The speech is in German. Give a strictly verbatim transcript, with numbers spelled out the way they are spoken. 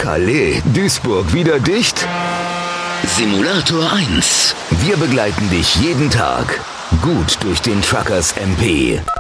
Calais, Duisburg wieder dicht? Simulator eins. Wir begleiten dich jeden Tag gut durch den Truckers M P.